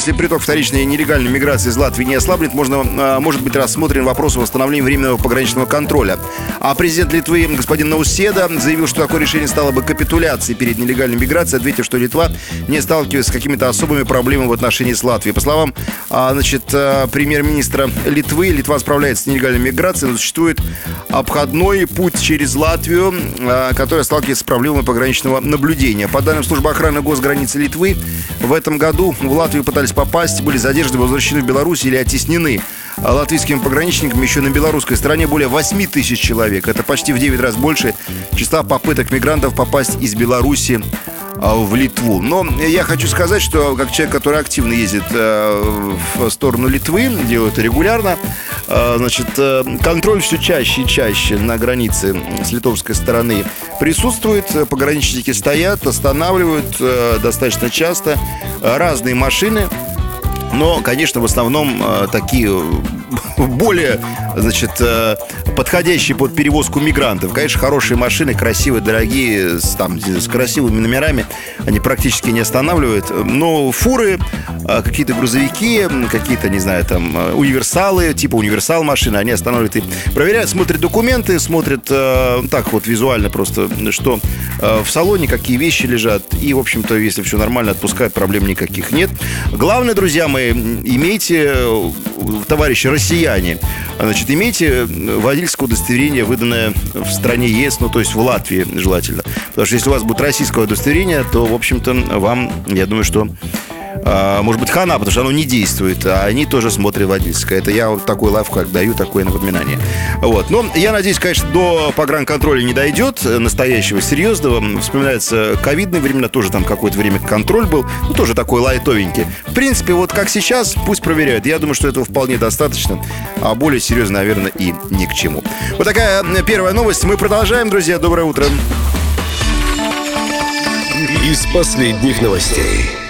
если приток вторичной нелегальной миграции из Латвии не ослабнет, может быть рассмотрен вопрос о восстановлении временного пограничного контроля. А президент Литвы господин Науседа заявил, что такое решение стало бы капитуляцией перед нелегальной миграцией, ответив, что Литва не сталкивается с какими-то особыми проблемами в отношении с Латвией. По словам премьер-министра Литвы, Литва справляется с нелегальной миграцией, но существует обходной путь через Латвию, который сталкивается с проблемой пограничного наблюдения. По данным службы охраны госграницы Литвы, в этом году в Латвию пытались попасть, были задержаны, возвращены в Беларусь или оттеснены латвийскими пограничниками еще на белорусской стороне более 8 тысяч человек. Это почти в 9 раз больше числа попыток мигрантов попасть из Беларуси в Литву. Но я хочу сказать, что как человек, который активно ездит в сторону Литвы, делаю это регулярно, контроль все чаще и чаще на границе с литовской стороны присутствует. Пограничники стоят, останавливают достаточно часто разные машины. Но, конечно, в основном такие более, подходящие под перевозку мигрантов. Конечно, хорошие машины, красивые, дорогие, с красивыми номерами, они практически не останавливают. Но фуры, какие-то грузовики, какие-то, универсалы, типа универсал машины, они останавливают и проверяют, смотрят документы, смотрят так вот визуально просто, что в салоне, какие вещи лежат. И, в общем-то, если все нормально, отпускают, проблем никаких нет. Главное, друзья мои, имейте, товарищи россияне, имейте водительское удостоверение, выданное в стране ЕС, то есть в Латвии желательно. Потому что если у вас будет российское удостоверение, то, в общем-то, вам, я думаю, что может быть хана, потому что оно не действует, а они тоже смотрят водительское. Это я вот такой лайфхак даю, такое напоминание. Вот. Но я надеюсь, конечно, до погранконтроля не дойдет, настоящего, серьезного. Вспоминается ковидные времена, тоже там какое-то время контроль был, тоже такой лайтовенький. В принципе, вот как сейчас, пусть проверяют. Я думаю, что этого вполне достаточно, а более серьезно, наверное, и ни к чему. Вот такая первая новость. Мы продолжаем, друзья. Доброе утро. Из последних новостей.